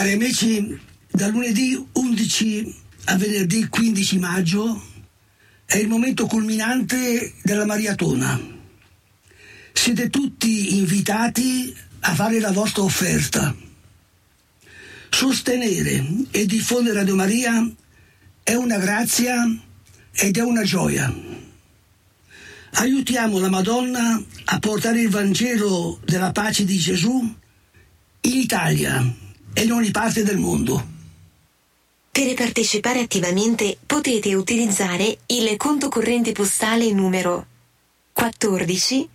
Cari amici, da lunedì 11 a venerdì 15 maggio è il momento culminante della maratona. Siete tutti invitati a fare la vostra offerta. Sostenere e diffondere Radio Maria è una grazia ed è una gioia. Aiutiamo la Madonna a portare il Vangelo della pace di Gesù in Italia e in ogni parte del mondo. Per partecipare attivamente potete utilizzare il conto corrente postale numero 14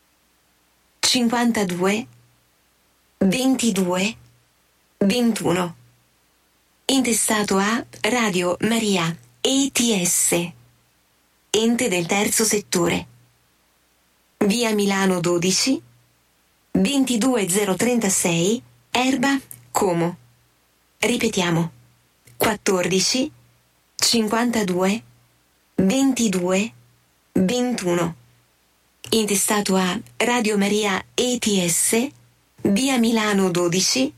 52 22 21, intestato a Radio Maria ETS, ente del terzo settore, via Milano 12 22036, Erba, Como. Ripetiamo: 14 52 22 21, intestato a Radio Maria ETS, via Milano 12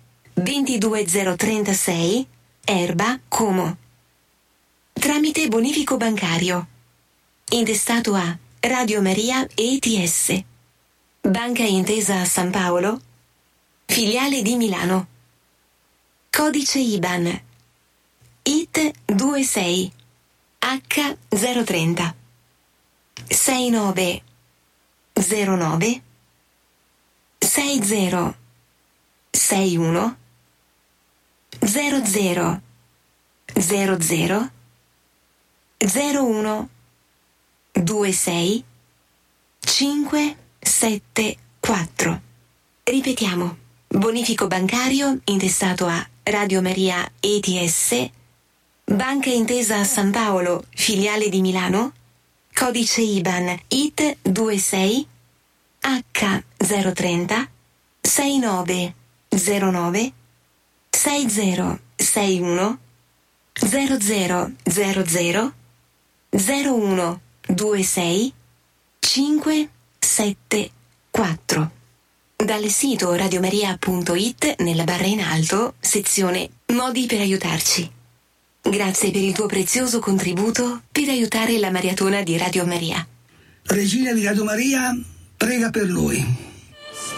22036, Erba, Como. Tramite bonifico bancario, intestato a Radio Maria ETS, Banca Intesa San Paolo, filiale di Milano. Codice IBAN IT 26 H030 6909 60 61 00 00 01 26 574. Ripetiamo: bonifico bancario intestato a Radio Maria ETS, Banca Intesa San Paolo, filiale di Milano, codice IBAN IT 26 H030 6909 6061 0000 01 26 574. Dal sito radiomaria.it, nella barra in alto, sezione Modi per aiutarci. Grazie per il tuo prezioso contributo per aiutare la maratona di Radio Maria. Regina di Radio Maria, prega per noi.